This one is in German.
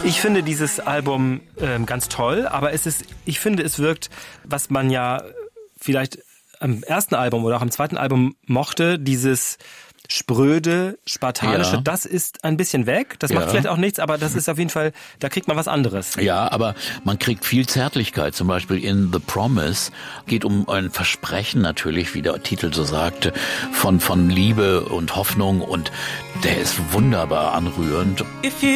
Ich finde dieses Album ganz toll, aber ich finde, es wirkt, was man ja vielleicht am ersten Album oder auch am zweiten Album mochte, dieses spröde, spartanische, das ist ein bisschen weg. Das macht vielleicht auch nichts, aber das ist auf jeden Fall, da kriegt man was anderes. Ja, aber man kriegt viel Zärtlichkeit. Zum Beispiel in The Promise geht um ein Versprechen natürlich, wie der Titel so sagte, von Liebe und Hoffnung, und der ist wunderbar anrührend.